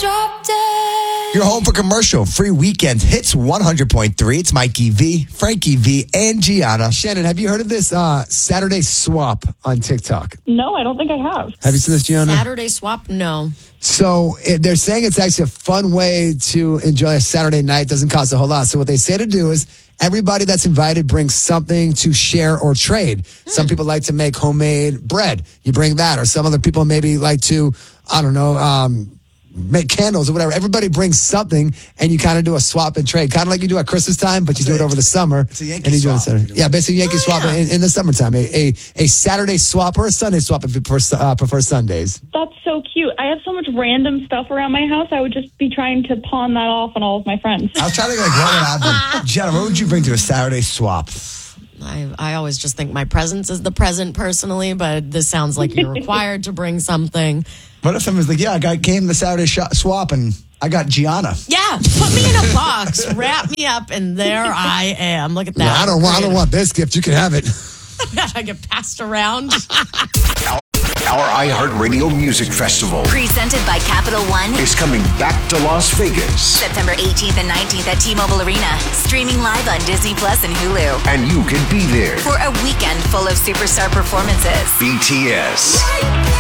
drop dead. You're home for commercial free weekends. Hits 100.3. It's Mikey V, Frankie V, and Gianna. Shannon, have you heard of this Saturday swap on TikTok? No, I don't think I have. Have you seen this, Gianna? Saturday swap? No. So they're saying it's actually a fun way to enjoy a Saturday night. Doesn't cost a whole lot. So what they say to do is everybody that's invited brings something to share or trade. Some people like to make homemade bread. You bring that. Or some other people maybe like to, I don't know, make candles or whatever. Everybody brings something, and you kind of do a swap and trade, kind of like you do at Christmas time, but you do it over the summer. It's a Yankee swap. Yeah, basically Yankee swap in the summertime. A Saturday swap or a Sunday swap if you prefer Sundays. That's so cute. I have so much random stuff around my house. I would just be trying to pawn that off on all of my friends. I was trying to think like what would happen. Gianna, what would you bring to a Saturday swap? I always just think my presence is the present personally, but this sounds like you're required to bring something. What if someone's like, yeah, I came the Saturday swap and I got Gianna. Yeah, put me in a box, wrap me up, and there I am. Look at that. I don't want this gift. You can have it. I get passed around. Our iHeartRadio Music Festival Presented by Capital One. is coming back to Las Vegas. September 18th and 19th at T-Mobile Arena. Streaming live on Disney Plus and Hulu. And you can be there. For a weekend full of superstar performances. BTS,